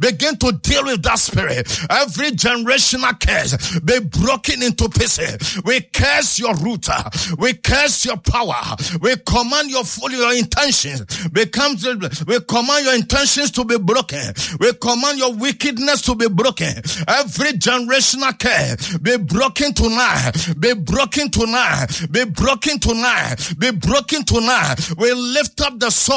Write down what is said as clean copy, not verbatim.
Begin to deal with that spirit. Every generational curse be broken into pieces. We curse your root. We curse your power. We command your intentions. We command your intentions to be broken. We command your wickedness to be broken. Every generational curse be broken tonight. Be broken tonight. Be broken tonight. Be broken tonight. We lift up the sword